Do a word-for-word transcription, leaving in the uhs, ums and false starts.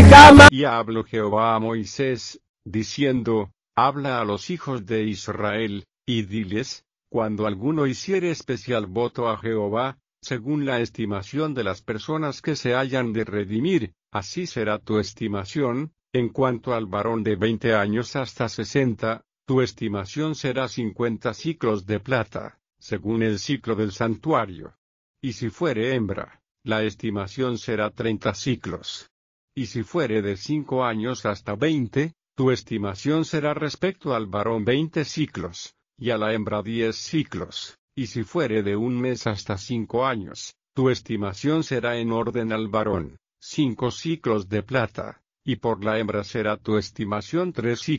Y habló Jehová a Moisés, diciendo, habla a los hijos de Israel, y diles, cuando alguno hiciere especial voto a Jehová, según la estimación de las personas que se hayan de redimir, así será tu estimación. En cuanto al varón de veinte años hasta sesenta, tu estimación será cincuenta siclos de plata, según el siclo del santuario. Y si fuere hembra, la estimación será treinta siclos. Y si fuere de cinco años hasta veinte, tu estimación será respecto al varón veinte siclos, y a la hembra diez siclos. Y si fuere de un mes hasta cinco años, tu estimación será en orden al varón, cinco siclos de plata, y por la hembra será tu estimación tres siclos.